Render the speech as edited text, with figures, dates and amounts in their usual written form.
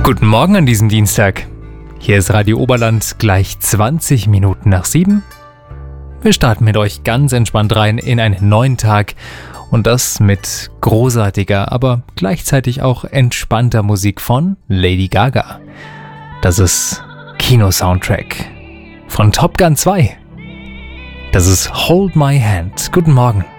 Guten Morgen an diesem Dienstag. Hier ist Radio Oberland, gleich 20 Minuten nach 7. Wir starten mit euch ganz entspannt rein in einen neuen Tag und das mit großartiger, aber gleichzeitig auch entspannter Musik von Lady Gaga. Das ist Kino-Soundtrack von Top Gun 2. Das ist Hold My Hand. Guten Morgen.